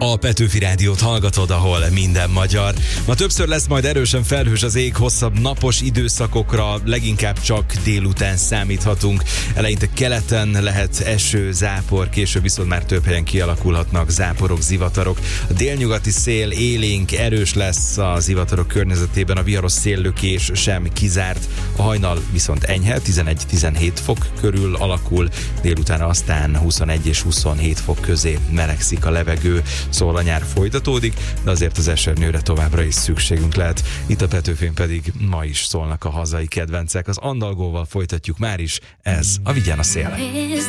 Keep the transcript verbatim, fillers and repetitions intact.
A Petőfi Rádiót hallgatod, ahol minden magyar. Ma többször lesz majd erősen felhős az ég, hosszabb napos időszakokra, leginkább csak délután számíthatunk. Eleinte keleten lehet eső, zápor, később viszont már több helyen kialakulhatnak záporok, zivatarok. A délnyugati szél élénk, erős lesz a zivatarok környezetében, a viharos széllökés sem kizárt. A hajnal viszont enyhe, tizenegy-tizenhét fok körül alakul, délután aztán huszonegy és huszonhét fok közé melegszik a levegő. Szóval a nyár folytatódik, de azért az esernyőre továbbra is szükségünk lehet. Itt a Petőfén pedig ma is szólnak a hazai kedvencek. Az Andalgóval folytatjuk már is, ez a Vigyán a szél.